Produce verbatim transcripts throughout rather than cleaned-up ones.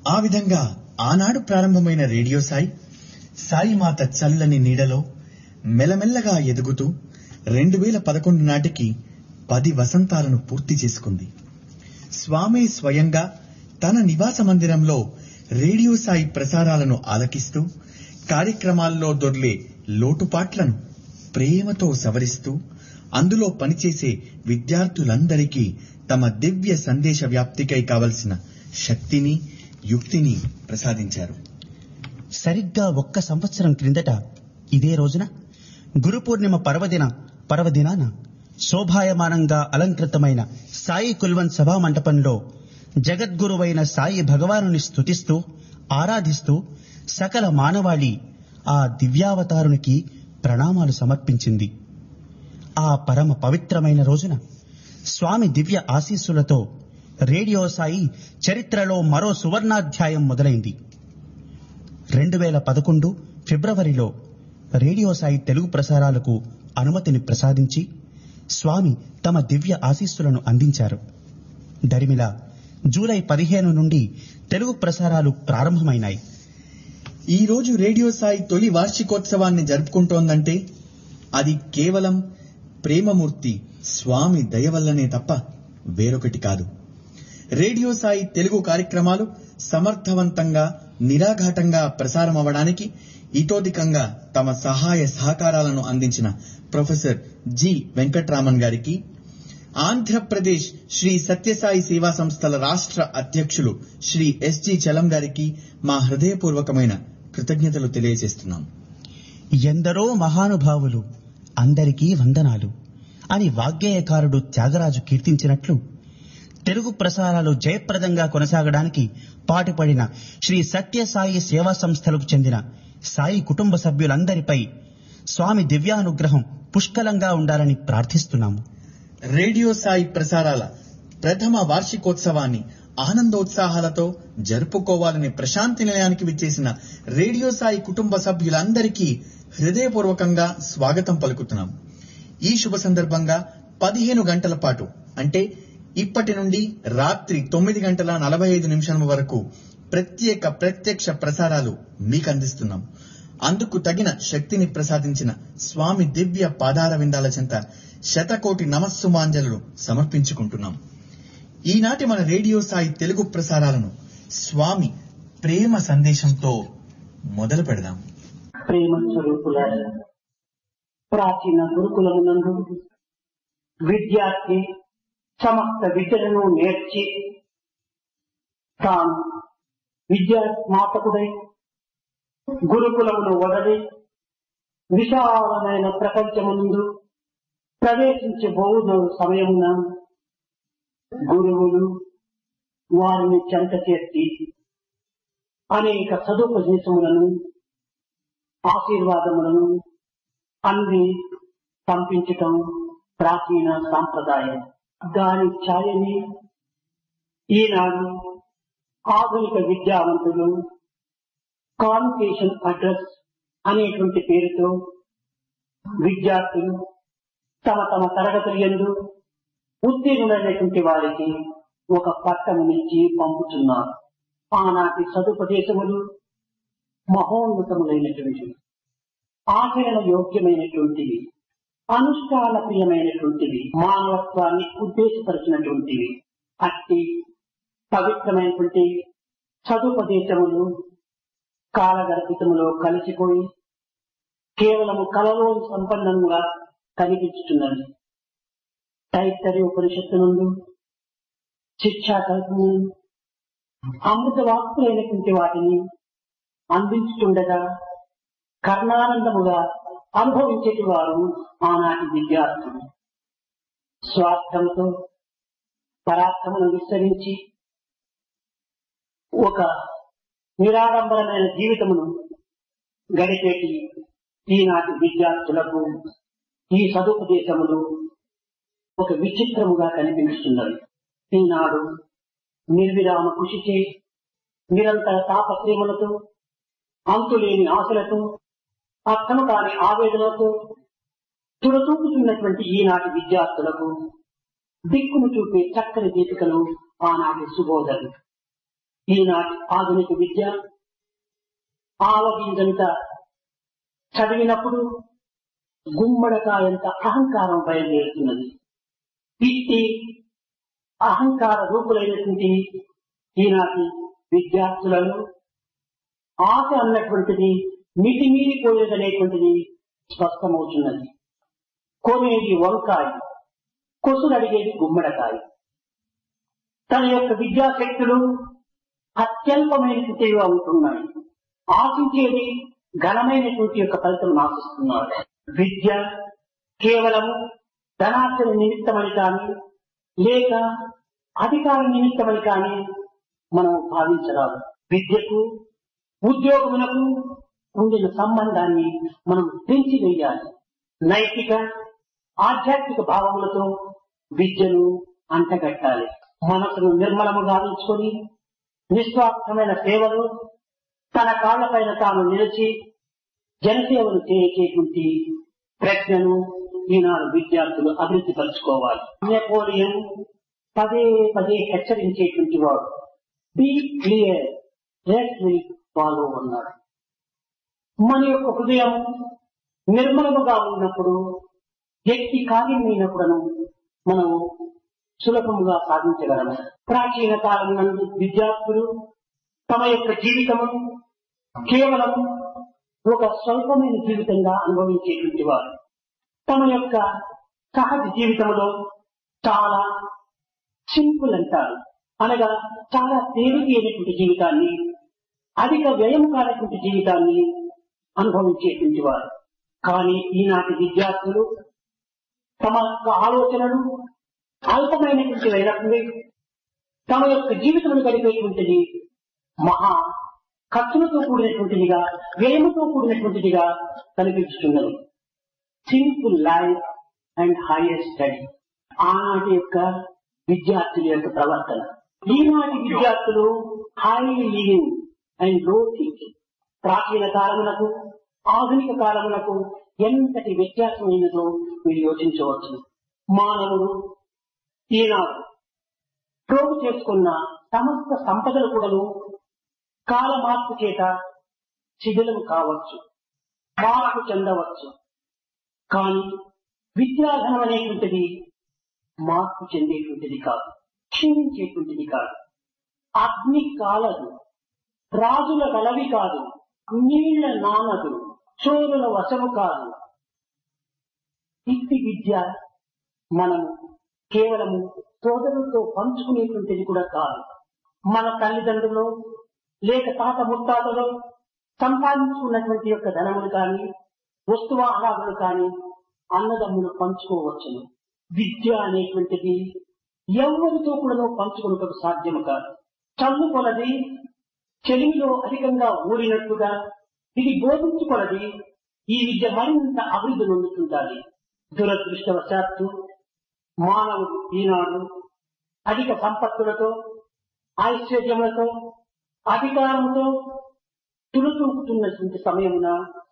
ఆ విధంగా ఆనాడు ప్రారంభమైన రేడియో సాయి సాయిమాత చల్లని నీడలో మెల్లమెల్లగా ఎదుగుతూ రెండు వేల పదకొండు నాటికి పది వసంతాలను పూర్తి చేసుకుంది. స్వామి స్వయంగా తన నివాస మందిరంలో రేడియో సాయి ప్రసారాలను ఆలకిస్తూ కార్యక్రమాల్లో దొర్లే లోటుపాట్లను ప్రేమతో సవరిస్తూ అందులో పనిచేసే విద్యార్థులందరికీ తమ దివ్య సందేశ వ్యాప్తికై కావలసిన శక్తిని యుక్తిని ప్రసాదించారు. సరిగ్గా ఒక్క సంవత్సరం క్రిందట ఇదే రోజున గురు పూర్ణిమ పర్వదిన పర్వదినాన శోభాయమానంగా అలంకృతమైన సాయి కుల్వన్ సభా మంటపంలో జగద్గురువైన సాయి భగవానుని స్తుతిస్తూ ఆరాధిస్తూ సకల మానవాళి ఆ దివ్యావతారునికి ప్రణామాలు సమర్పించింది. ఆ పరమ పవిత్రమైన రోజున స్వామి దివ్య ఆశీస్సులతో రేడియో సాయి చరిత్రలో మరో సువర్ణాధ్యాయం మొదలైంది. రెండు వేల పదకొండు ఫిబ్రవరిలో రేడియో సాయి తెలుగు ప్రసారాలకు అనుమతిని ప్రసాదించి స్వామి తమ దివ్య ఆశీస్సులను అందించారు. దరిమిలా జూలై పదిహేను నుండి తెలుగు ప్రసారాలు ప్రారంభమైనాయి. ఈ రోజు రేడియో సాయి తొలి వార్షికోత్సవాన్ని జరుపుకుంటోందంటే అది కేవలం ప్రేమమూర్తి స్వామి దయ వల్లనే తప్ప వేరొకటి కాదు. రేడియో సాయి తెలుగు కార్యక్రమాలు సమర్థవంతంగా నిరాఘాటంగా ప్రసారమవడానికి ఇతోధికంగా తమ సహాయ సహకారాలను అందించిన ప్రొఫెసర్ జి వెంకట్రామన్ గారికి, ఆంధ్రప్రదేశ్ శ్రీ సత్యసాయి సేవా సంస్థల రాష్ట్ర అధ్యక్షులు శ్రీ ఎస్ జి చలం గారికి మా హృదయపూర్వకమైన కృతజ్ఞతలు తెలియజేస్తున్నాం. ఎందరో మహానుభావులు అందరికీ వందనాలు అని వాగ్గేయకారుడు త్యాగరాజు కీర్తించినట్లు తెలుగు ప్రసారాలు జయప్రదంగా కొనసాగడానికి పాటుపడిన శ్రీ సత్యసాయి సేవా సంస్థలకు చెందిన సాయి కుటుంబ సభ్యులందరిపై స్వామి దివ్యానుగ్రహం పుష్కలంగా ఉండాలని ప్రార్థిస్తున్నాము. రేడియో సాయి ప్రసారాల ప్రథమ వార్షికోత్సవాన్ని ఆనందోత్సాహాలతో జరుపుకోవాలని ప్రశాంతి నిలయానికి విచ్చేసిన రేడియో సాయి కుటుంబ సభ్యులందరికీ హృదయపూర్వకంగా స్వాగతం పలుకుతున్నాం. ఈ శుభ సందర్భంగా పదిహేను గంటల పాటు అంటే ఇప్పటి నుండి రాత్రి తొమ్మిది గంటల నలభై ఐదు నిమిషాల వరకు ప్రత్యేక ప్రత్యక్ష ప్రసారాలు మీకు అందిస్తున్నాం. అందుకు తగిన శక్తిని ప్రసాదించిన స్వామి దివ్య పాదార విందాల చెంత శతకోటి నమస్సుమాంజలు సమర్పించుకుంటున్నాం. ఈనాటి మన రేడియో సాయి తెలుగు ప్రసారాలను స్వామి ప్రేమ సందేశంతో మొదలు పెడదాం. ప్రేమ స్వరూపులారా, ప్రాచీన గురుకులమునందు విద్యార్థి సమస్త విద్యలను నేర్చి తాను విద్యా స్నాతకుడై గురుకులమును వదలి విశాలమైన ప్రపంచమునందు ప్రవేశించబోదు సమయమున గురువులు వారిని చెంత చేసి అనేక సదుపదేశములను ఆశీర్వాదములను అంది పంపించటం ప్రాచీన సాంప్రదాయం. దాని ఛాయని ఈనాడు ఆధునిక విద్యావంతులు కాన్వకేషన్ అడ్రస్ అనేటువంటి పేరుతో విద్యార్థులు తమ తమ తరగతుల యందు ఉత్తీర్ణులైనటువంటి వారికి ఒక పట్టమునిచ్చి పంపుతున్నారు. ఆనాటి సదుపదేశములు మహోన్నతములైనటువంటివి, ఆచరణ యోగ్యమైనటువంటివి, అనుష్ఠాన ప్రియమైనటువంటివి, మానవత్వాన్ని ఉద్దేశపరిచినటువంటివి. అట్టి పవిత్రమైనటువంటి సదుపదేశములు కాలగర్భితములో కలిసిపోయి కేవలము కలలో సంపన్నంగా కనిపించుతున్నది. తైత్తరీయ ఉపనిషత్తు నుండి శిక్షా కల్పన అమృత వాక్కులైనటువంటి వాటిని అందించుతుండగా కర్ణానందముగా అనుభవించేటి వారు ఆనాటి విద్యార్థులు. స్వార్థంతో పరాక్రమను విస్తరించి ఒక నిరాడంబరమైన జీవితమును గడిపేటి ఈనాటి విద్యార్థులకు ఈ సదుపదేశములు ఒక విచిత్రముగా కనిపిస్తున్నది. ఈనాడు నిర్విరామ కృషిచే నిరంతర తాపత్రయములతో అంతులేని ఆశలతో అర్థము కాని ఆవేదనతో తుడతూపుతున్నటువంటి ఈనాటి విద్యార్థులకు దిక్కును చూపే చక్కని దీపికలు ఆనాటి సుబోధలు. ఈనాటి ఆధునిక విద్య ఆవగింజంత చదివినప్పుడు గుమ్మడకాయంత అహంకారం బయలుదేరుతున్నది. ఇట్టి అహంకార రూపులైనటువంటి ఈనాటి విద్యార్థులను ఆశ అన్నటువంటిది మితిమీరిపోయేదనేటువంటిది స్పష్టమవుతున్నది. కొనేది వంకాయ, కొసులు అడిగేది గుమ్మడకాయ. తన యొక్క విద్యాశక్తులు అత్యల్పమైనటువంటివిగా ఉంటున్నాయి. ఆశించేది ఘనమైనటువంటి యొక్క ఫలితం ఆశిస్తున్నారు. విద్య కేవలం ధనార్జన నిమిత్తమని కానీ లేక అధికార నిమిత్తమని కానీ మనం భావించరాదు. విద్యకు ఉద్యోగములకు ఉండిన సంబంధాన్ని మనం పెంచి వేయాలి. నైతిక ఆధ్యాత్మిక భావములతో విద్యను అంటగట్టాలి. మనసును నిర్మలము గావించుకొని నిస్వార్థమైన సేవలు తన కాళ్లపైన తాను నిలిచి జనసేవలు చేసేటువంటి ప్రజ్ఞను ఈనాడు విద్యార్థులు అభివృద్ధి పరచుకోవాలి. నెపోలియన్ పదే పదే హెచ్చరించేటువంటి వాడు be clear let me follow అన్నాడు. మన యొక్క హృదయం నిర్మలముగా ఉన్నప్పుడు వ్యక్తి కార్యమైనప్పుడను మనం సులభముగా సాధించగలము. ప్రాచీన కాలం నందు విద్యార్థులు తమ యొక్క జీవితము కేవలం ఒక స్వల్పమైన జీవితంగా అనుభవించేటువంటి వారు. తమ యొక్క సహజ జీవితంలో చాలా సింపుల్ అంటారు, అనగా చాలా తేలికైనటువంటి జీవితాన్ని, అధిక వ్యయం కానటువంటి జీవితాన్ని అనుభవించేటువంటి వారు. కానీ ఈనాటి విద్యార్థులు తమ యొక్క ఆలోచనలు అల్పమైనటువంటి అయినప్పుడు తమ యొక్క జీవితంలో గడిపేటువంటిది మహా ఖర్చులతో కూడినటువంటిదిగా, వ్యయముతో కూడినటువంటిదిగా కనిపిస్తున్నది. Simple life and higher study ఆనాటి యొక్క విద్యార్థుల యొక్క ప్రవర్తన. ఈనాటి విద్యార్థులు హై లివింగ్ అండ్ లో థింకింగ్. ప్రాచీన కాలమునకు ఆధునిక కాలమునకు ఎంతటి వ్యత్యాసమైనదో మీరు యోచించవచ్చు. మానవుడు ఈనాడు ప్రోగు చేసుకున్న సమస్త సంపదలు కూడాను కాల మార్పు చేత శిథిలం కావచ్చు, మార్పు చెందవచ్చు. కానీ విద్యాధనం అనేటువంటిది మార్పు చెందేటువంటిది కాదు, క్షీణించేటువంటిది కాదు. అగ్ని కాలదు, రాజుల గలవి కాదు, నీళ్ల నానదు, చోరుల వశము కాదు. ఇట్టి విద్య మనము కేవలము సోదరులతో పంచుకునేటువంటిది కూడా కాదు. మన తల్లిదండ్రులు లేక తాత ముత్తాతలు సంపాదించుకున్నటువంటి యొక్క ధనములు కానీ వస్తువాహనాలు కానీ అన్నదమ్ములు పంచుకోవచ్చును. విద్య అనేటువంటిది ఎవరితో కూడా పంచుకున్నటకు సాధ్యము కాదు. చల్లు కొలది చెలిమిలో అధికంగా ఊరినట్టుగా ఇది బోధించుకొలది ఈ విద్య మరింత అభివృద్ధి నొందుతుంటాలి. దురదృష్టవశాత్తు మానవుడు ఈనాడు అధిక సంపత్తులతో, ఐశ్వర్యములతో, అధికారంతో తులుతూపుతున్నటువంటి సమయమున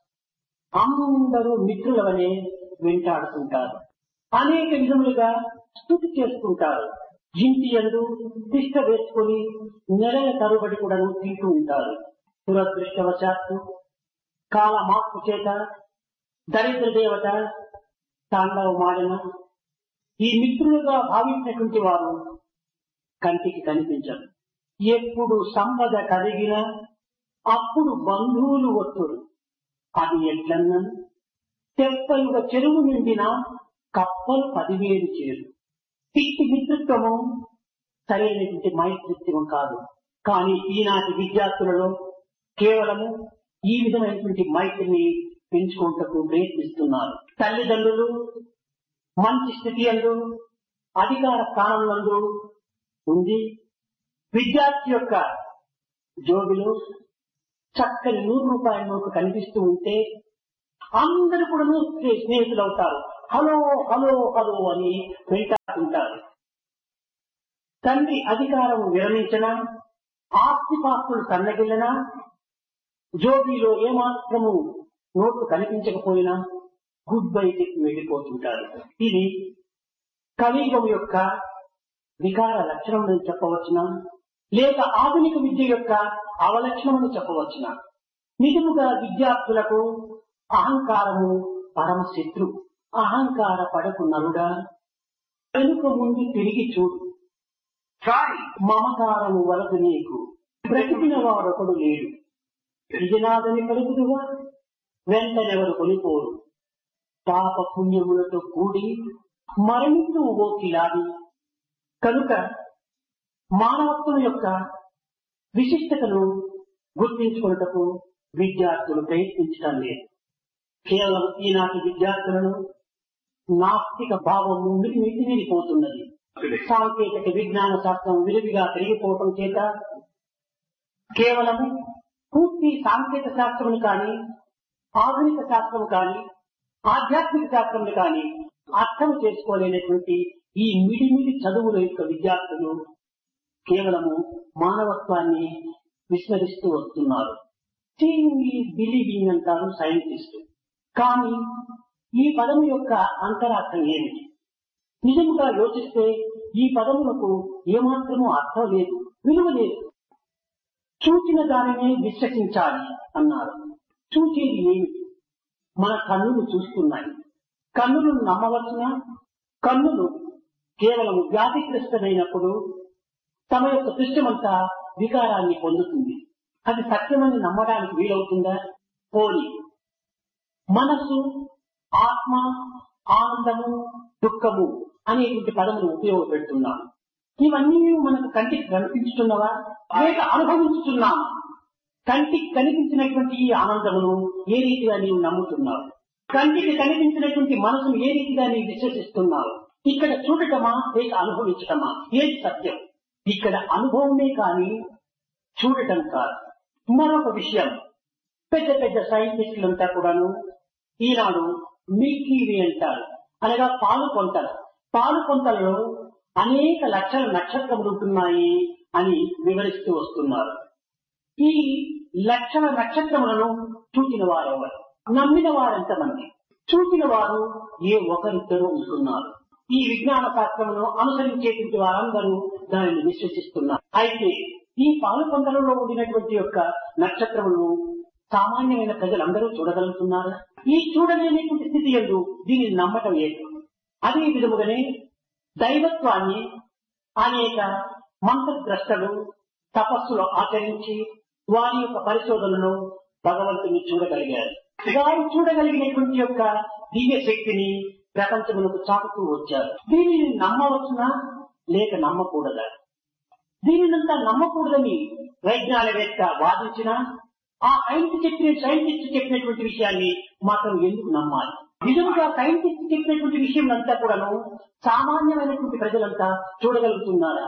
అందరూ మిత్రుల వలె వెంటాడుతుంటారు. అనేక విధములుగా స్తుతి చేసుకుంటారు. ఇంటి యందు తిష్ట వేసుకుని నెలల తరుబడి కూడా తింటూ ఉంటారు. దురదృష్టవశాత్తు కాల మార్పు చేత దరిద్ర దేవత తాండవమాడిన ఈ మిత్రులుగా భావించినటువంటి వారు కంటికి కనిపించరు. ఎప్పుడు సంపద కలిగినా అప్పుడు బంధువులు వస్తురు. అది ఎట్లన్నా తెప్పలుగా చెరువు నిండిన కప్పలు పదివేలు చేరు. ఇట్టి మిత్రత్వము సరైనటువంటి మైత్రిత్వం కాదు. కానీ ఈనాటి విద్యార్థులలో కేవలము ఈ విధమైనటువంటి మైత్రిని పెంచుకుంటూ ప్రయత్నిస్తున్నారు. తల్లిదండ్రులు మంచి స్థితి యందు అధికార స్థానం నందు ఉంది. విద్యార్థి యొక్క జోబిలో చక్కని నూరు రూపాయల నోటు కనిపిస్తూ ఉంటే అందరూ కూడా స్నేహితులు అవుతారు. హలో హలో హలో అని వెంటాడుతుంటారు. తండ్రి అధికారం విరమించినా, ఆస్తిపాస్తులు సన్నగిల్లినా, జోబీలో ఏమాత్రము నోట్లు కనిపించకపోయినా గుడ్ బై చెప్పి వెళ్ళిపోతుంటారు. ఇది కలియుగం యొక్క వికార లక్షణం అని చెప్పవచ్చునా? లేక ఆధునిక విద్య యొక్క అవలక్షణము చెప్పవచ్చునా? నిజముగా విద్యార్థులకు అహంకారము పరమ శత్రు. అహంకార పడకు నరుడా, వెనుక ముందు తిరిగి చూడు. మమకారము వలదు నీకు, బ్రతికిన వాడొకడు లేడు. విజనాదని పలుకుదువా, వెంటనెవరు కొనిపోరు. పాప పుణ్యములతో కూడి మరణించు ఓకిలాది. కనుక మానవత్వం యొక్క విశిష్టతను గుర్తించుకున్నటకు విద్యార్థులు ప్రయత్నించడం లేదు. కేవలం ఈనాటి విద్యార్థులను నాస్తిక భావము మితిమీరిపోతున్నది. సాంకేతిక విజ్ఞాన శాస్త్రం విరివిగా పెరిగిపోవటం చేత కేవలం పూర్తి సాంకేతిక శాస్త్రం కానీ, ఆధునిక శాస్త్రం కానీ, ఆధ్యాత్మిక శాస్త్రం కానీ అర్థం చేసుకోలేనటువంటి ఈ మిడిమిడి చదువుల యొక్క విద్యార్థులు కేవలము మానవత్వాన్ని విస్మరిస్తూ వస్తున్నారు. సీయింగ్ ఈజ్ బిలీవింగ్ అంటారు సైంటిస్ట్. కానీ ఈ పదము యొక్క అంతరార్థం ఏమిటి? నిజంగా యోచిస్తే ఈ పదములకు ఏమాత్రమూ అర్థం లేదు, విలువ లేదు. చూచిన దానినే విశ్వసించాలి అన్నారు. చూచేది ఏమిటి? మన కన్నులు చూస్తున్నాయి. కన్నులను నమ్మవచ్చునా? కన్నులు కేవలం వ్యాధిగ్రస్తమైనప్పుడు తమ యొక్క దృశ్యమంతా వికారాన్ని పొందుతుంది. అది సత్యమని నమ్మడానికి వీలవుతుందా? పోని మనసు, ఆత్మ, ఆనందము, దుఃఖము అనేటువంటి పదములు ఉపయోగపెడుతున్నాము. ఇవన్నీ మనకు కంటికి కనిపించుతున్నవా లేక అనుభవించుతున్నాము? కంటికి కనిపించినటువంటి ఈ ఆనందమును ఏ రీతిగా నీవు నమ్ముతున్నావు? కంటికి కనిపించినటువంటి మనసును ఏ రీతిగా నీవు విశ్వసిస్తున్నావు? ఇక్కడ చూడటమా లేక అనుభవించటమా? ఏది సత్యం? ఇక్కడ అనుభవమే కానీ చూడటం కాదు. మరొక విషయం, పెద్ద పెద్ద సైంటిస్టులంతా కూడాను ఈనాడు మిల్కీ వే అంటారు, అనగా పాలు కొంతలు. పాలు కొంతలలో అనేక లక్షల నక్షత్రములు ఉంటున్నాయి అని వివరిస్తూ వస్తున్నారు. ఈ లక్షల నక్షత్రములను చూచిన వారెవరు? నమ్మిన వారెంతమంది? చూసిన వారు ఏ ఒకరిద్దరు ఉంటున్నారు. ఈ విజ్ఞాన శాస్త్రమును అనుసరించేటువంటి వారందరూ దానిని విశ్వసిస్తున్నారు. అయితే ఈ పాలు కొంతలలో ఉండినటువంటి యొక్క నక్షత్రములను సామాన్యమైన ప్రజలందరూ చూడగలుగుతున్నారు. ఈ చూడలేనటువంటి స్థితి యందు దీనిని నమ్మటం లేదు. అదే విధముగానే దైవత్వాన్ని అనేక మంత్రద్రష్టలు తపస్సులు ఆచరించి వారి యొక్క పరిశోధనలో భగవంతుని చూడగలిగారు. వారు చూడగలిగినటువంటి యొక్క దివ్య శక్తిని ప్రపంచములకు చాటుతూ వచ్చారు. దీనిని నమ్మవచ్చునా లేక నమ్మకూడదా? దీనినంతా నమ్మకూడదని వైజ్ఞానికవేత్త వాదించినా ఆ సైంటిస్ట్ చెప్పిన సైంటిస్ట్ చెప్పినటువంటి విషయాన్ని మాత్రం ఎందుకు నమ్మాలి? నిజంగా సైంటిస్ట్ చెప్పినటువంటి విషయం అంతా కూడాను సామాన్యమైనటువంటి ప్రజలంతా చూడగలుగుతున్నారా?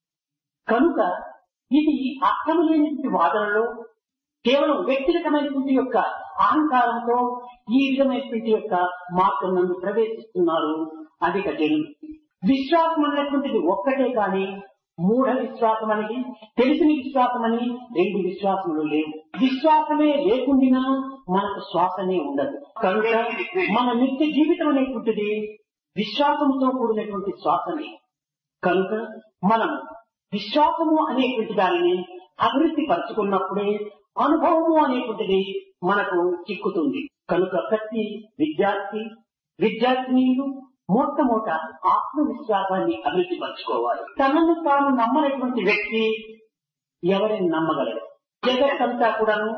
కనుక ఇది అర్థం లేనటువంటి వాదనలో కేవలం వ్యక్తిగతమైనటువంటి యొక్క అహంకారంతో ఈ విధమైనటువంటి యొక్క మార్గం నందు ప్రవేశిస్తున్నారు అధిక జనులు. విశ్వాసం అనేటువంటిది ఒక్కటే కానీ మూఢ విశ్వాసం అని, తెలిసిన విశ్వాసం అని రెండు విశ్వాసములు లేవు. విశ్వాసమే లేకుండా మనకు శ్వాసనే ఉండదు. కనుక మన నిత్య జీవితం అనేటువంటిది విశ్వాసంతో కూడినటువంటి శ్వాసనే. కనుక మనం విశ్వాసము అనేటువంటి దానిని అభివృద్ధి పరుచుకున్నప్పుడే అనుభవము అనేటువంటిది మనకు చిక్కుతుంది. కనుక ప్రతి విద్యార్థి విద్యార్థినీలు మొట్టమొదట ఆత్మవిశ్వాసాన్ని అభివృద్ధి పరచుకోవాలి. తనను తాను నమ్మనటువంటి వ్యక్తి ఎవరిని నమ్మగలరు? జగత్తంతా కూడాను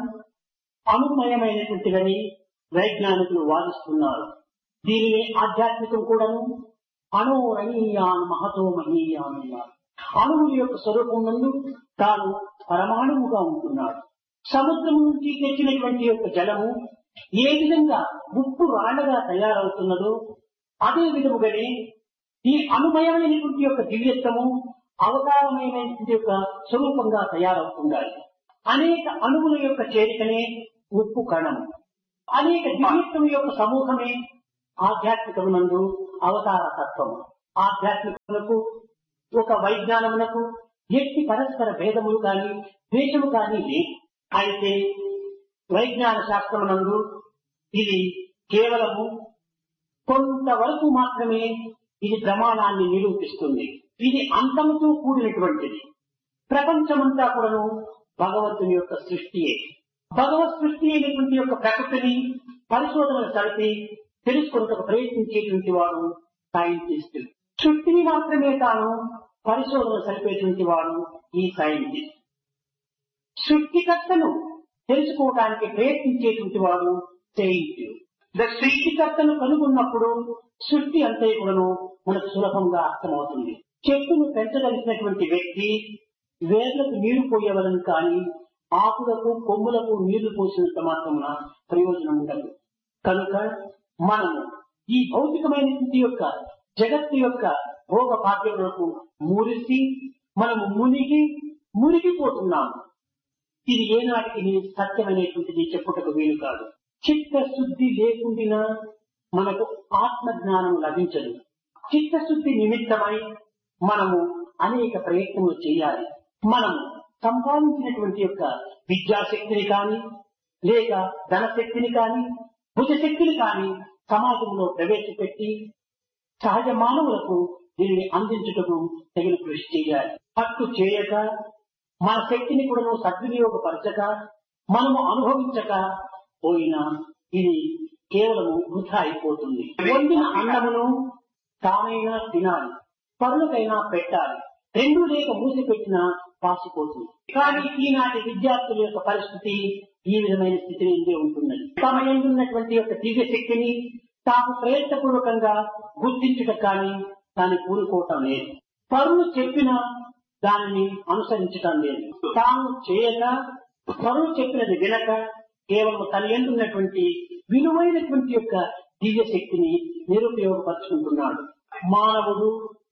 అనుమయమైనటువంటిదని వైజ్ఞానికులు వాదిస్తున్నారు. దీనిని ఆధ్యాత్మికం కూడాను అణోరణీయాన్ మహతో మహీయాన్. అణువుల యొక్క స్వరూపం నందు తాను పరమాణువుగా ఉంటున్నాడు. సముద్రం నుంచి తెచ్చినటువంటి యొక్క జలము ఏ విధంగా ఉప్పు రాళ్లగా తయారవుతున్నదో అదే విధముగానే ఈ అనుమయమైనటువంటి యొక్క దివ్యత్వము అవతారమైనటువంటి యొక్క స్వరూపంగా తయారవుతుండాలి. అనేక అణువుల యొక్క చేరికనే ఉప్పు కణము. అనేక దివ్యత్వం యొక్క సమూహమే ఆధ్యాత్మికమునందు అవతార తత్వము. ఆధ్యాత్మికములకు ఒక వైజ్ఞానమునకు ఎట్టి పరస్పర భేదములు కానీ ద్వేషము కానీ లేదు. అయితే వైజ్ఞాన శాస్త్రమునందు ఇది కేవలము కొంతవరకు మాత్రమే ఇది ప్రమాణాన్ని నిరూపిస్తుంది. ఇది అంతముతో కూడినటువంటిది. ప్రపంచమంతా కూడాను భగవంతుని యొక్క సృష్టియే. భగవత్ సృష్టి అయినటువంటి యొక్క ప్రకృతిని పరిశోధనలు జరిపి తెలుసుకున్నకు ప్రయత్నించేటువంటి వాడు సైంటిస్ట్. సృష్టిని మాత్రమే తాను పరిశోధన జరిపేటువంటి వాడు ఈ సైంటిస్ట్. సృష్టికర్తను తెలుసుకోవడానికి ప్రయత్నించేటువంటి వాడు సెయింట్. సృష్టికర్తను కనుగొన్నప్పుడు సృష్టి అంతే కూడాను మనకు సులభంగా అర్థమవుతుంది. చెట్టును పెంచగలిగినటువంటి వ్యక్తి వేర్లకు నీరు పోయేవలను కానీ ఆకులకు కొమ్ములకు నీళ్లు పోసినంత మాత్రమున ప్రయోజనం ఉండదు. కనుక మనము ఈ భౌతికమైనటువంటి యొక్క జగత్తు యొక్క భోగ భాగ్యములకు మురిసి మనము మునిగి మునిగిపోతున్నాము. ఇది ఏనాటికి సత్యమైనటువంటిది చెప్పుటకు వీలు కాదు. చిత్తశుద్ధి లేకుండా మనకు ఆత్మజ్ఞానం లభించదు. చిత్తశుద్ధి నిమిత్తమై మనము అనేక ప్రయత్నములు చేయాలి. మనము సంపాదించినటువంటి యొక్క విద్యాశక్తిని కానీ లేక ధనశక్తిని కానీ భుజశక్తిని కానీ సమాజంలో ప్రవేశపెట్టి సహజ మానవులకు దీనిని అందించుటకు తగిన కృషి చేయాలి. హక్కు చేయక మన శక్తిని కూడా సద్వినియోగపరచక మనము అనుభవించక పోయినా ఇది కేవలము వృధా అయిపోతుంది. వండిన అన్నమును తానైనా తినాలి, పరులకైనా పెట్టాలి. రెండు లేక మూసి పెట్టినా పాసిపోతుంది. కానీ ఈనాటి విద్యార్థుల యొక్క పరిస్థితి ఈ విధమైన స్థితి నుండే ఉంటున్నది. తమ ఎందున్నటువంటి యొక్క దివ్య శక్తిని తాము ప్రయత్నపూర్వకంగా గుర్తించట కానీ దాన్ని కూరుకోవటం లేదు. పరులు చెప్పిన దానిని అనుసరించటం లేదు. తాను చేయక పరులు చెప్పినది వినక కేవలం తన ఎందున్నటువంటి విలువైనటువంటి యొక్క దివ్య శక్తిని నిరుపయోగపరుచుకుంటున్నాడు. మానవుడు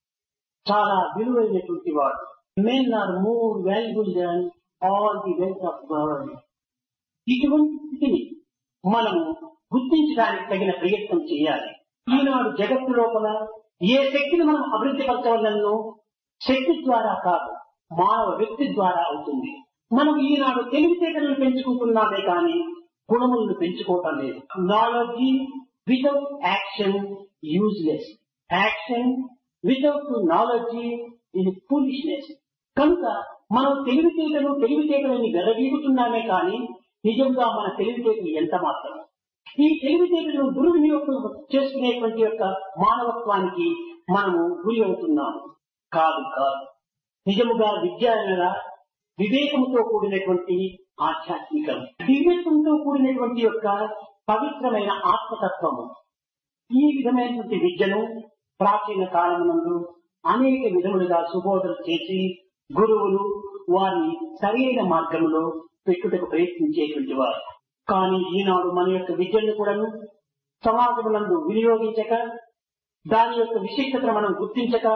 చాలా విలువైనటువంటి వాడు. Men are more valuable than all the wealth of world. ఇటువంటి స్థితిని మనము గుర్తించడానికి తగిన ప్రయత్నం చేయాలి. ఈనాడు జగత్తు లోపల ఏ శక్తిని మనం అభివృద్ధి పరచవలనో శక్తి ద్వారా కాదు, మానవ వ్యక్తి ద్వారా అవుతుంది. మనం ఈనాడు తెలివితేటలను పెంచుకుంటున్నామే కానీ గుణములను పెంచుకోవటం లేదు. Knowledge without action useless, action without knowledge ఇది ఫూలిష్నెస్. కనుక మనం తెలివితేటలు తెలివితేటలని వెరవీగుతున్నామే కానీ నిజంగా మన తెలివితేటలు ఎంత మాత్రం. ఈ తెలివితేటలను దుర్వినియోగం చేసుకునేటువంటి యొక్క మానవత్వానికి మనము గురి అవుతున్నాము. కాదు కాదు నిజముగా విద్య అనగా వివేకంతో కూడినటువంటి ఆధ్యాత్మికం, దివ్యత్వంతో కూడినటువంటి యొక్క పవిత్రమైన ఆత్మతత్వము. ఈ విధమైనటువంటి విద్యను ప్రాచీన కాలమునందు అనేక విధములుగా సుబోధన చేసి గురువులు వారిని సరైన మార్గంలో పెట్టుటకు ప్రయత్నించేటువంటి వారు. కానీ ఈనాడు మన యొక్క విద్యను కూడాను సమాజమునందు వినియోగించక దాని యొక్క విశిష్టతను మనం గుర్తించక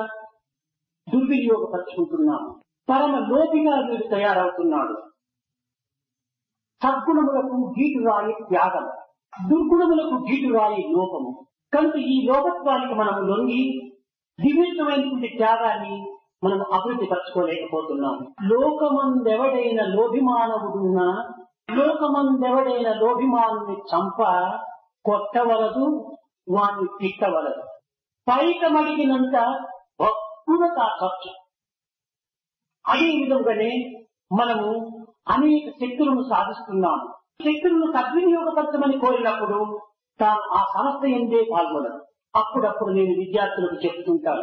దుర్వినియోగపరుచుకుంటున్నాము. పరమ లోపిగా వీడు తయారవుతున్నాడు. సద్గుణములకు గీటురాయి త్యాగం, దుర్గుణములకు గీటురాయి లోపము. కనుక ఈ లోపత్వానికి మనము లొంగి దివ్యమైనటువంటి త్యాగాన్ని మనం అభివృద్ధి పరచుకోలేకపోతున్నాము. లోకమందెవడైన లోభిమానవుడున్నా లోకమందెవడైన లోభిమానుని చంప కొట్టవలదు, వాణ్ణి తిట్టవలదు. పైకమడిగినంత భక్తుల ఖర్చు. అదే విధంగానే మనము అనేక శక్తులను సాధిస్తున్నాము. శక్తులను సద్వినియోగపరచమని కోరినప్పుడు తాను ఆ సంస్థ ఎందే పాల్గొనదు. అప్పుడప్పుడు నేను విద్యార్థులకు చెప్తుంటాను,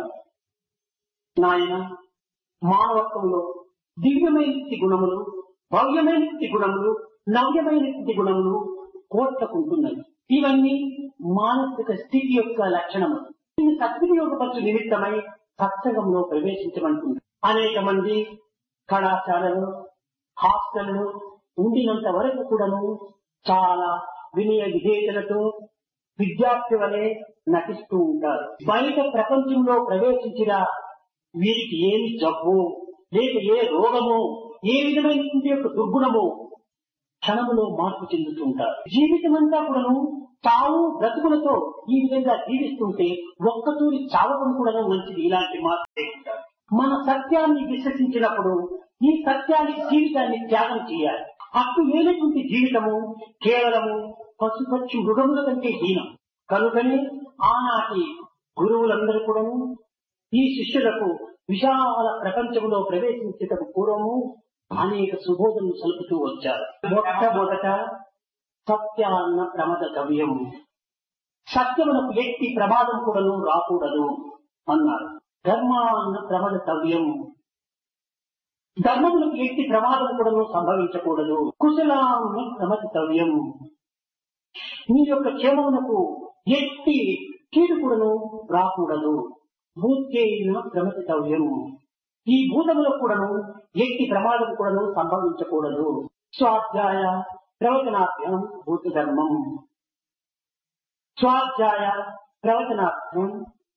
నాయన మానవత్వంలో దివ్యమైన గుణములు, భవ్యమైన గుణములు, నవ్యమైన గుణములు కోట్లకుంటున్నాయి. ఇవన్నీ మానసిక స్థితి యొక్క లక్షణము. దీన్ని సద్వినియోగపరచు నిమిత్తమై సత్సంగంలో ప్రవేశించమంటుంది. అనేక మంది కళాశాలలు హాస్టళ్లు ఉండినంత వరకు కూడాను చాలా వినయ విధేయతలతో విద్యార్థి వలె నటిస్తూ ఉంటారు. బయట ప్రపంచంలో ప్రవేశించిన వీరికి ఏమి జబ్బు లేక ఏ రోగమో ఏ విధమైనటువంటి యొక్క దుర్గుణమో క్షణములో మార్పు చెందుతూ ఉంటారు. జీవితం అంతా కూడాను తావు బ్రతుకులతో ఈ విధంగా జీవిస్తుంటే ఒక్కతూరి చావడం కూడా మంచిది. ఇలాంటి మార్పు ఉంటారు. మన సత్యాన్ని విశ్వసించినప్పుడు ఈ సత్యానికి జీవితాన్ని త్యాగం చేయాలి. అట్టు లేనటువంటి జీవితము కేవలము పశుపక్షి మృగముల కంటే హీనం. కనుకనే ఆనాటి గురువులందరూ కూడాను ఈ శిష్యులకు విశాల ప్రపంచంలో ప్రవేశించేటకు పూర్వము అనేక సుబోధనలు సలుపుతూ వచ్చారు. మొట్టమొదట సత్యాన్న ప్రమద కవ్యం, సత్యమునకు ఎట్టి ప్రమాదం కూడాను రాకూడదు అన్నారు. ధర్మాన్న ప్రమద కవ్యం, ధర్మములకు ఎట్టి ప్రమాదం కూడాను సంభవించకూడదు. కుశలాన్న ప్రమదితవ్యం, మీ యొక్క క్షేమమునకు ఎట్టి కీడు కూడాను రాకూడదు. భూత్యైన ప్రమదితవ్యం, ఈ భూతములకు కూడాను ఎట్టి ప్రమాదం కూడాను సంభవించకూడదు. స్వాధ్యాయ ప్రవచనాభ్యం భూత ధర్మం, స్వాధ్యాయ ప్రవచనాభ్యం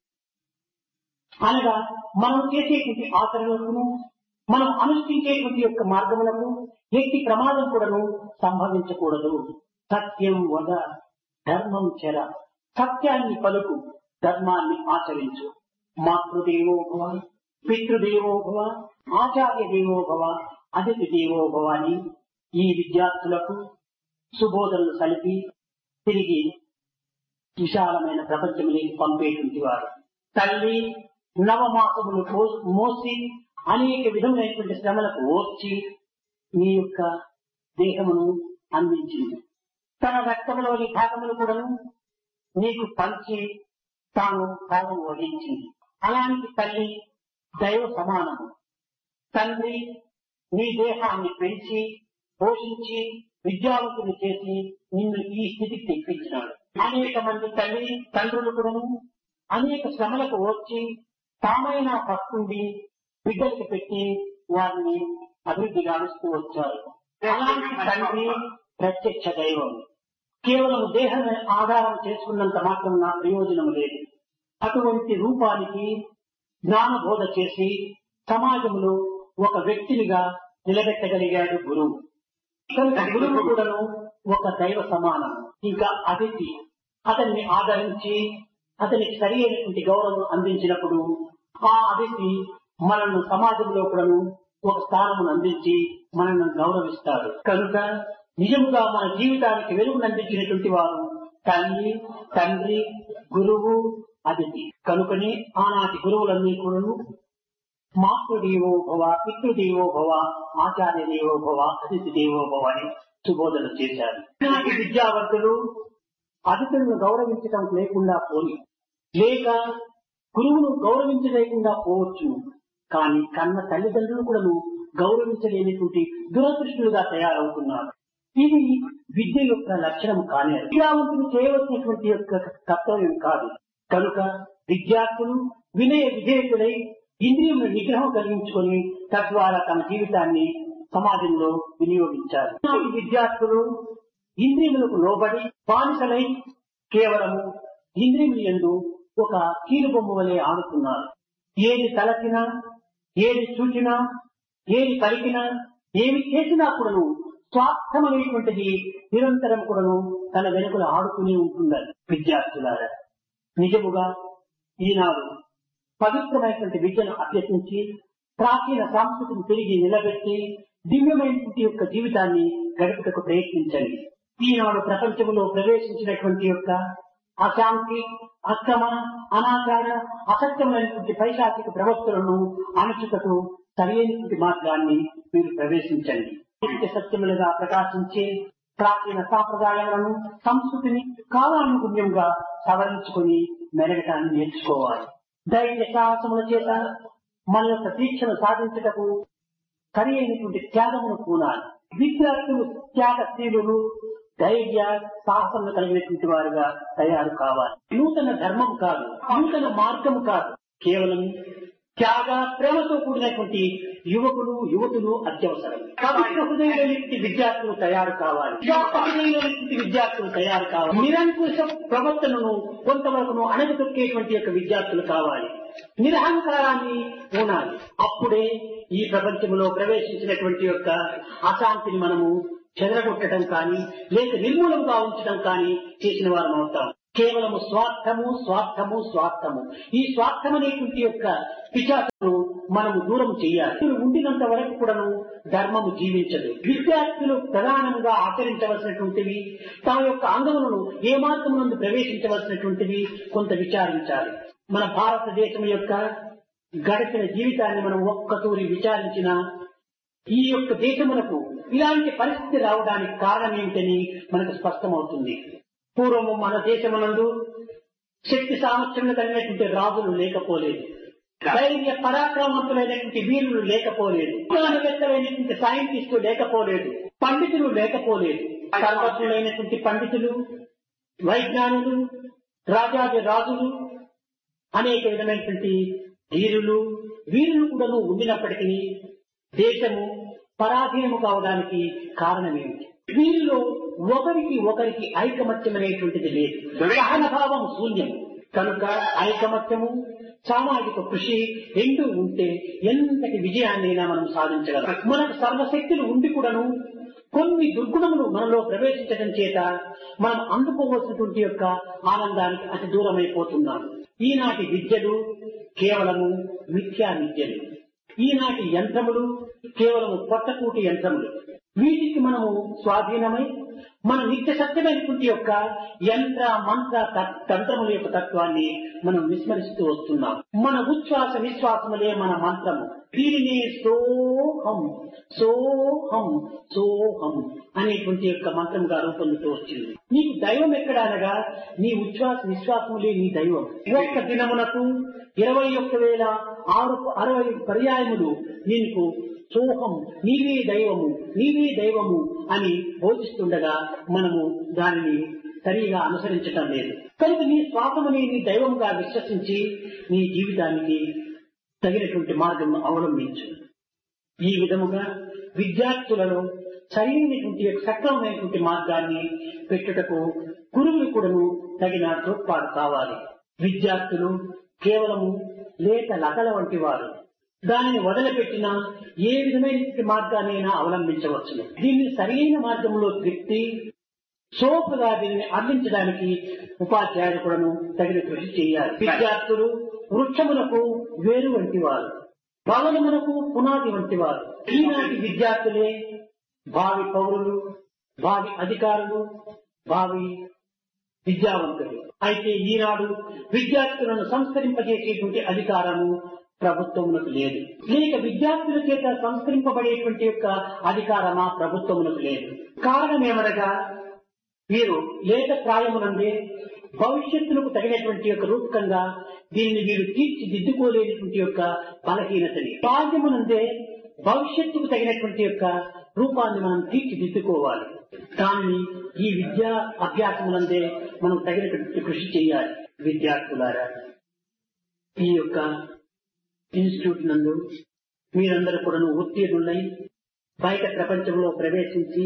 అనగా మనం చేసేటువంటి ఆచరణలకు, మనం అనుష్ఠించేటువంటి యొక్క మార్గములకు ఎట్టి ప్రమాదం కూడాను సంభవించకూడదు. సత్యం వద ధర్మం చెర, సత్యాన్ని పలుకు, ధర్మాన్ని ఆచరించు. మాతృదేవో భవ, పితృదేవో భవ, ఆచార్య దేవో భవ, అతిథి దేవో భవ అని ఈ విద్యార్థులకు సుబోధనలు కలిపి తిరిగి విశాలమైన ప్రపంచంలోకి పంపేటువంటి వారు. తల్లి నవమాసములు మోసి అనేక విధములైనటువంటి శ్రమలకు ఓర్చి మీ యొక్క దేహమును అందించింది. తన రక్తంలోని భాగములు కూడా నీకు పంచి తాను భాగం వహించింది. అలాంటి తల్లి దైవ సమానము. తండ్రి నీ దేహాన్ని పెంచి పోషించి విద్యావంతుని చేసి నిన్ను ఈ స్థితికి తెప్పించినాడు. అనేక మంది తల్లి తండ్రులు కూడాను అనేక శ్రమలకు వచ్చి తామైనా పస్తుండి బిడ్డలకు పెట్టి వారిని అభివృద్ధి గావిస్తూ వచ్చారు. అలాంటి తండ్రి ప్రత్యక్ష దైవం. కేవలం దేహాన్ని ఆధారం చేసుకున్నంత మాత్రం నా ప్రయోజనం లేదు. అటువంటి రూపానికి జ్ఞానబోధ చేసి సమాజంలో ఒక వ్యక్తినిగా నిలబెట్టగలిగాడు గురువు. గురువు కూడాను ఒక దైవ సమానం. ఇంకా అతిథి అతన్ని ఆదరించి అతనికి సరి అయినటువంటి గౌరవం అందించినప్పుడు ఆ అతిథి మనల్ని సమాజంలో కూడాను ఒక స్థానం అందించి మనల్ని గౌరవిస్తాడు. కనుక నిజముగా మన జీవితానికి వెలుగును అందించినటువంటి వారు తల్లి, తండ్రి, గురువు, అతిథి. కనుకనే ఆనాటి గురువులన్నీ కూడాను మాతృదేవో భవ, పితృదేవో భవ, ఆచార్య దేవో భవ, అతిథి దేవో భవ అని సుబోధన చేశారు. ఈనాటి విద్యావంతులు అతిథులను గౌరవించడం లేకుండా పోయి, లేక గురువును గౌరవించలేకుండా పోవచ్చు. కానీ కన్న తల్లిదండ్రులు కూడా గౌరవించలేనటువంటి దురదృష్టులుగా తయారవుతున్నారు. ఇది విద్య యొక్క లక్షణం కానీ విద్యావంతులు చేయవలసినటువంటి యొక్క కర్తవ్యం కాదు. కనుక విద్యార్థులు వినయ విధేయకులై ఇంద్రియముల నిగ్రహం కలిగించుకొని తద్వారా తమ జీవితాన్ని సమాజంలో వినియోగించారు. విద్యార్థులు ఇంద్రియములకు లోబడి బానిసలై కేవలము ఇంద్రియముల యందు ఒక కీలుబొమ్మ వలె ఆడుతున్నారు. ఏది తలచినా, ఏది చూచినా, ఏది పలికినా, ఏమి చేసినా కూడాను స్వార్థమనేటువంటిది నిరంతరం కూడాను తన వెనుకలు ఆడుతూనే ఉంటున్నారు. విద్యార్థులారా, నిజముగా ఈనాడు పవిత్రమైనటువంటి విద్యను అభ్యసించి ప్రాచీన సంస్కృతిని తిరిగి నిలబెట్టి దివ్యమైనటువంటి యొక్క జీవితాన్ని గడుపుటకు ప్రయత్నించండి. ఈనాడు ప్రపంచంలో ప్రవేశించినటువంటి యొక్క అశాంతి, అక్రమ, అనాచార, అసత్యమైనటువంటి పైశాచిక ప్రవక్తలను అణచుటకు సరైనటువంటి మార్గాన్ని మీరు ప్రవేశించండి. నిత్య సత్యములుగా ప్రకాశించే ప్రాచీన సాంప్రదాయాలను, సంస్కృతిని కాలానుగుణ్యంగా సవరించుకుని మెరగటాన్ని నేర్చుకోవాలి. ధైర్య సాహసముల చేత మన యొక్క దీక్షను సాధించటకు సరి అయినటువంటి త్యాగమును కూనాలి. విద్యార్థులు త్యాగశీలులు, ధైర్య సాహసములు కలిగినటువంటి వారుగా తయారు కావాలి. నూతన ధర్మం కాదు, నూతన మార్గం కాదు, కేవలం త్యాగ ప్రేమతో కూడినటువంటి యువకులు, యువతులు అత్యవసరం. పవిత్ర హృదయమైనటువంటి విద్యార్థులు తయారు కావాలి. హృదయమైనటువంటి విద్యార్థులు తయారు కావాలి. నిరంకుశ ప్రవర్తనను కొంతవరకు అణగతొక్కేటువంటి యొక్క విద్యార్థులు కావాలి. నిరహంకారాన్ని ఉండాలి. అప్పుడే ఈ ప్రపంచంలో ప్రవేశించినటువంటి యొక్క అశాంతిని మనము చెదరగొట్టడం కానీ, లేక నిర్మూలంగా ఉంచడం కానీ చేసిన వారం అవుతాం. కేవలము స్వార్థము, స్వార్థము, స్వార్థము. ఈ స్వార్థం అనేటువంటి యొక్క పిశాచను మనము దూరం చేయాలి. ఉండినంత వరకు కూడాను ధర్మము జీవించదు. విద్యార్థులు ప్రధానంగా ఆచరించవలసినటువంటివి, తమ యొక్క అంగములను ఏ మార్గం నుండి ప్రవేశించవలసినటువంటివి కొంత విచారించాలి. మన భారతదేశం యొక్క గడిచిన జీవితాన్ని మనం ఒక్కతూరి విచారించిన ఈ యొక్క దేశములకు ఇలాంటి పరిస్థితి రావడానికి కారణం ఏమిటని మనకు స్పష్టమవుతుంది. పూర్వము మన దేశమునందు శక్తి సామర్థ్యంలో కలిగినటువంటి రాజులు లేకపోలేదు, ధైర్య పరాక్రమవంతులైనటువంటి వీరులు లేకపోలేదు, విజ్ఞానవేత్తలైనటువంటి సైంటిస్టులు లేకపోలేదు, పండితులు లేకపోలేదు. సర్వజ్ఞులైనటువంటి పండితులు, వైజ్ఞానులు, రాజాది రాజులు, అనేక విధమైనటువంటి ధీరులు వీరులు కూడా ఉండినప్పటికీ దేశము పరాధీనము కావడానికి కారణమేమిటి? వీరిలో ఒకరికి ఒకరికి ఐకమత్యం అనేటువంటిది లేదు, సహనభావం శూన్యం. కనుక ఐకమత్యము, సామాజిక కృషి రెండు ఉంటే ఎంతటి విజయాన్నైనా మనం సాధించగలం. మనకు సర్వశక్తులు ఉండి కూడాను కొన్ని దుర్గుణములు మనలో ప్రవేశించడం చేత మనం అందుకోవలసినటువంటి యొక్క ఆనందానికి అతి దూరమైపోతున్నాం. ఈనాటి విద్యలు కేవలము మిథ్యా విద్యలు, ఈనాటి యంత్రములు కేవలము పొట్టకూటి యంత్రములు. వీటికి మనము స్వాధీనమై మన నిత్య సత్యమైనటువంటి యొక్క యంత్ర మంత్ర తంత్రముల యొక్క తత్వాన్ని మనం విస్మరిస్తూ వస్తున్నాం. మన ఉచ్ఛ్వాస నిశ్వాసములే మన మంత్రము. దీనినే సోహం సోహం సోహం అనేటువంటి యొక్క మంత్రముగా రూపొందుతూ వచ్చింది. నీకు దైవం ఎక్కడ అనగా నీ ఉచ్ఛ్వాస నిశ్వాసములే నీ దైవం. ఒక్క దినమునకు ఇరవై ఒక్క వేల ఆరు అరవై పర్యాయములు నీకు సోహం నీవే దైవము నీవే దైవము అని బోధిస్తుండగా మనము దానిని సరిగా అనుసరించటం లేదు. కనుక నీ శ్వాసముని నీ దైవంగా విశ్వసించి నీ జీవితానికి తగినటువంటి మార్గం అవలంబించు. ఈ విధముగా విద్యార్థులలో సరైనటువంటి సక్రమమైనటువంటి మార్గాన్ని పెట్టుటకు గురువులు కూడాను తగిన తోడ్పాటు కావాలి. విద్యార్థులు కేవలము లేత లతల వంటి వారు. దానిని వదిలిపెట్టినా ఏ విధమైన మార్గాన్నైనా అవలంబించవచ్చును. దీన్ని సరైన మార్గంలో తిప్పి సోపుగా దీనిని అందించడానికి ఉపాధ్యాయులు కూడాను తగిన కృషి చేయాలి. విద్యార్థులు వృక్షములకు వేరు వంటి వారు, భవనములకు పునాది వంటి వారు. ఈనాటి విద్యార్థులే భావి పౌరులు, భావి అధికారులు, భావి విద్యావంతులు. అయితే ఈనాడు విద్యార్థులను సంస్కరింపజేసేటువంటి అధికారము ప్రభుత్వమునకు లేదు, లేక విద్యార్థుల చేత సంస్కరింపబడేటువంటి యొక్క అధికారమా ప్రభుత్వమునకు లేదు. కారణమేమనగా వీరు లేత ప్రాయమునందే భవిష్యత్తులకు తగినటువంటి యొక్క రూపకంగా దీనిని వీరు తీర్చిదిద్దుకోలేనటువంటి యొక్క బలహీనతని, బాల్యమునందే భవిష్యత్తుకు తగినటువంటి యొక్క రూపాన్ని మనం తీర్చిదిద్దుకోవాలి. దాన్ని ఈ విద్యా అభ్యాసమునందే మనం తగినటువంటి కృషి చేయాలి. విద్యార్థులారా, ఈ యొక్క ఇన్స్టిట్యూట్ నందు మీరందరూ కూడా ఉత్తీర్ణులై బయట ప్రపంచంలో ప్రవేశించి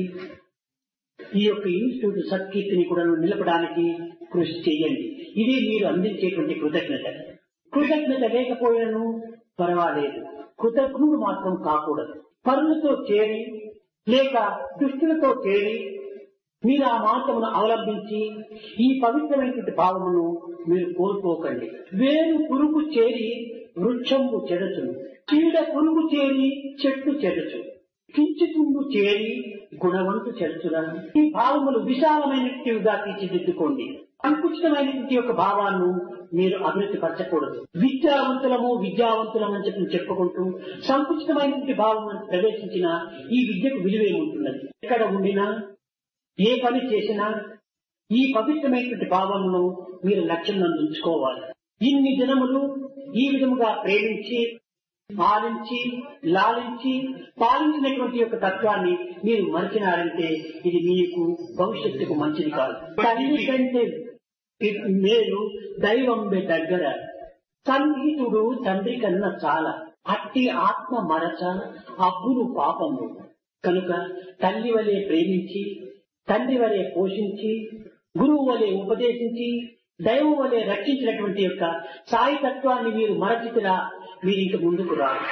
ఈ యొక్క ఇన్స్టిట్యూట్ సత్కీర్తిని కూడా నిలపడానికి కృషి చేయండి. ఇది మీరు అందించేటువంటి కృతజ్ఞత. కృతజ్ఞత లేకపోయినను పర్వాలేదు, కృతజ్ఞుడు మాత్రం కాకూడదు. పరులతో చేరి లేక దుష్టులతో చేరి మీరు ఆ మార్గమును అవలంబించి ఈ పవిత్రమైనటువంటి భావమును మీరు కోల్పోకండి. వేరు పురుగు చేరి వృక్షము చెరచును, చీడ పురుగు చేరి చెట్టు చెరచు, కించుతుండు చేరి గుణవంతు చెరచురా. ఈ భావములు విశాలమైనట్టుగా తీర్చిదిద్దుకోండి. సంకుచితమైనటువంటి యొక్క భావాన్ని మీరు అభివృద్ధి పరచకూడదు. విద్యావంతులము విద్యావంతులము అని చెప్పి చెప్పుకుంటూ సంకుచితమైనటువంటి భావం ప్రవేశించిన ఈ విద్యకు విలువేముంటున్నది? ఎక్కడ ఉండినా ఏ పని చేసినా ఈ పవిత్రమైనటువంటి భావమును మీరు లక్ష్యంలో ఉంచుకోవాలి. ఇన్ని దినములు ఈ విధముగా ప్రేమించి పాలించి లాలించి పాలించినటువంటి యొక్క తత్వాన్ని మీరు మరిచినారంటే ఇది మీకు భవిష్యత్తుకు మంచిది కాదు. తల్లి కంటే మేలు దైవం దగ్గర, సన్నిహితుడు తండ్రి కన్నా చాలా, అట్టి ఆత్మ మరచ అబ్బులు పాపము. కనుక తల్లి వలె ప్రేమించి, తండ్రి వలె పోషించి, గురువు వలె ఉపదేశించి, దైవం వలె రక్షించినటువంటి యొక్క సాయి తత్వాన్ని మీరు మరచితిరా మీరు ఇంక ముందుకు రారు.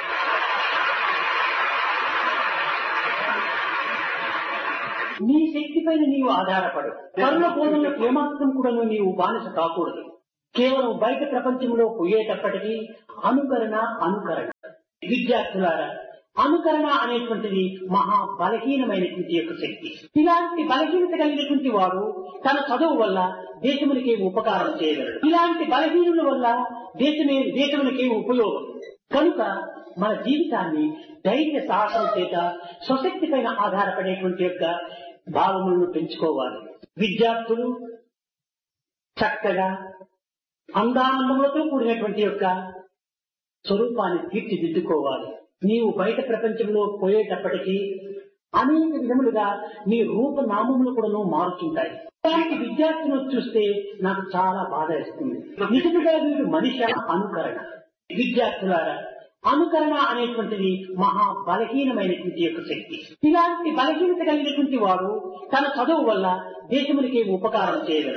నీ శక్తి పైన నీవు ఆధారపడు. పరుల బోధనలకు ఏమాత్రం కూడా నీవు బానిస కాకూడదు. కేవలం బయట ప్రపంచంలో పోయేటప్పటికీ అనుకరణ అనుకరణ. విద్యార్థులారా, అనుకరణ అనేటువంటిది మహా బలహీనమైనటువంటి యొక్క శక్తి. ఇలాంటి బలహీనత కలిగినటువంటి వాడు తన చదువు వల్ల దేశమునికి ఉపకారం చేయగలడు. ఇలాంటి బలహీనుల వల్ల దేశమే దేశమునికి ఉపయోగం. కనుక మన జీవితాన్ని ధైర్య సాహసం చేత స్వశక్తి పైన ఆధారపడేటువంటి యొక్క భావములను పెంచుకోవాలి. విద్యార్థులు చక్కగా అందానందములతో కూడినటువంటి యొక్క స్వరూపాన్ని తీర్చిదిద్దుకోవాలి. నీవు బయట ప్రపంచంలో పోయేటప్పటికీ అనేక విధములుగా నీ రూపనామములు కూడా మారుతుంటాయి. అలాంటి విద్యార్థులను చూస్తే నాకు చాలా బాధ వేస్తుంది. నిజంగా వీడు మనిషి అనుకరణ. విద్యార్థులారా, అనుకరణ అనేటువంటిది మహా బలహీనమైనటువంటి యొక్క శక్తి. ఇలాంటి బలహీనత కలిగినటువంటి వాడు తన చదువు వల్ల దేశమునికి ఉపకారం చేయగలడు.